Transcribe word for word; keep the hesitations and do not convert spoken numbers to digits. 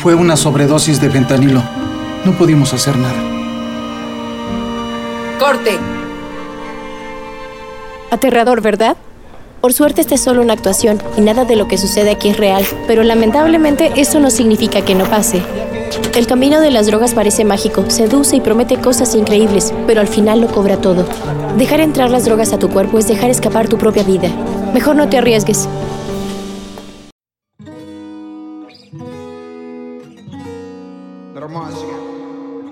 Fue una sobredosis de fentanilo. No pudimos hacer nada. ¡Corte! Aterrador, ¿verdad? Por suerte esta es solo una actuación y nada de lo que sucede aquí es real, pero lamentablemente esto no significa que no pase. El camino de las drogas parece mágico, seduce y promete cosas increíbles, pero al final lo cobra todo. Dejar entrar las drogas a tu cuerpo es dejar escapar tu propia vida. Mejor no te arriesgues.